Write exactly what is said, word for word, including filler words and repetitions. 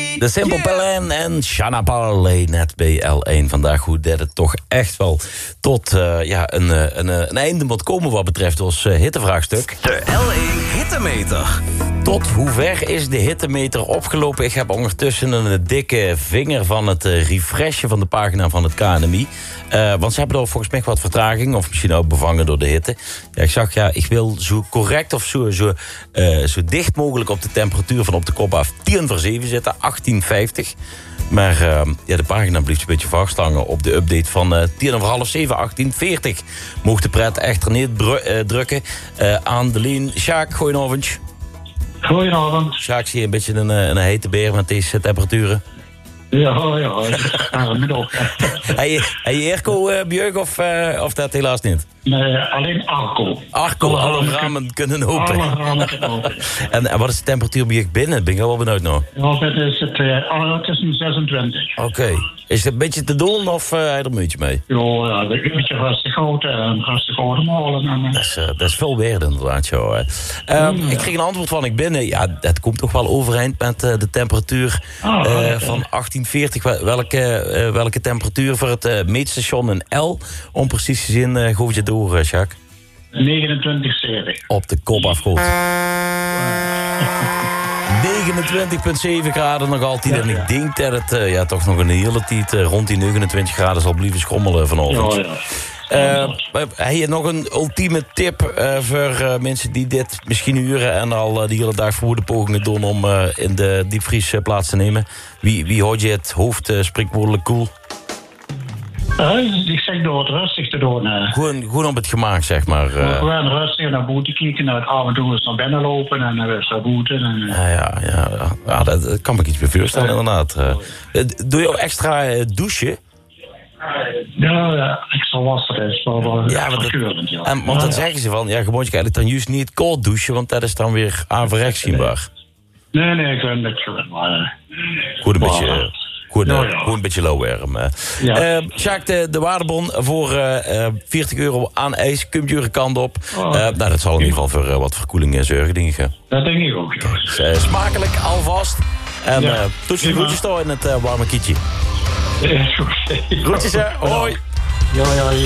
De Simple Plan en Shana Paul net bij L één vandaag. Hoe dat het toch echt wel tot uh, ja, een, een, een einde moet komen wat betreft ons uh, hittevraagstuk. De L één hittemeter. Tot hoe ver is de hittemeter opgelopen? Ik heb ondertussen een dikke vinger van het uh, refreshen van de pagina van het K N M I. Uh, want ze hebben er volgens mij wat vertraging. Of misschien ook bevangen door de hitte. Ja, ik zag, ja, ik wil zo correct of zo, zo, uh, zo dicht mogelijk op de temperatuur van op de kop af tien voor zeven zitten, achttien vijftig. Maar uh, ja, de pagina blijft een beetje vasthangen op de update van uh, tien over half zeven, achttien veertig. Mocht de pret echter niet bru- uh, drukken. Uh, aan de lijn, Sjaak, goedenavond. Goedenavond. Sjaak, zie je een beetje een, een hete beer met deze temperaturen? Ja, ja, ja, middag. Heb je airco, uh, Björk, of, uh, of dat helaas niet? Nee, alleen Arco. Arco, alle, alle ramen kunnen open. Alle ramen kunnen open. en, en wat is de temperatuur Björk binnen? Ben ik wel benieuwd nou. Ja, het is, het, uh, het is een zesentwintig. Oké. Okay. Is het een beetje te doen of uh, heb je er een beetje mee? Ja, ja, een beetje rustig houden en rustig houden malen. En, uh. dat, is, uh, dat is veel weer inderdaad, joh. Um, ja. Ik kreeg een antwoord van ik binnen. Ja, het komt toch wel overeind met uh, de temperatuur ah, uh, okay. van achttien veertig. Welke, uh, welke temperatuur voor het uh, meetstation in L? Om precies te zien, uh, gooi je door, uh, Jacques. negenentwintig zeventig. Op de kop afgoed. negenentwintig komma zeven graden nog altijd. Ja, en ik ja. denk dat het uh, ja, toch nog een hele tijd uh, rond die negenentwintig graden zal blijven schommelen vanavond. Ja, ja. Uh, heb je nog een ultieme tip uh, voor uh, mensen die dit misschien huren en al uh, die hele dag verwoede pogingen doen om uh, in de diepvries uh, plaats te nemen? Wie, wie houdt je het hoofd uh, spreekwoordelijk koel? Uh, ik zeg door het rustig te doen. Uh. Gewoon, gewoon op het gemaakt, zeg maar. Uh. Gewoon rustig naar buiten kijken, naar af en toe eens naar binnen lopen en naar naar buiten. En, uh. ja, ja, ja, ja, dat, dat kan me iets bij voorstellen, uh. inderdaad. Uh, doe je ook extra uh, douchen? Ja, ja, extra wasser is wel, wel ja, want dat, ja. En, want dan ja, zeggen ze van, ja, gewoon eigenlijk dan juist niet koud douchen, want dat is dan weer averechts zienbaar. Nee, nee, ik vind het gewoon, maar... Goed een beetje... Uh, Goed, uh, nou, ja. Goed een beetje low-warm. Uh. Ja. Uh, Sjaak, de, de waardebon voor uh, veertig euro aan ijs. Komt jullie kant op. Oh. Uh, nou, dat zal in ieder geval voor uh, wat verkoeling zorgen, denk ik. Dat denk ik ook, ja. Dus, uh, smakelijk, alvast. En ja. uh, tot je groetjes toch in het uh, warme kietje. Ja, oké. Groetjes, hè. Hoi. Ja, ja, ja.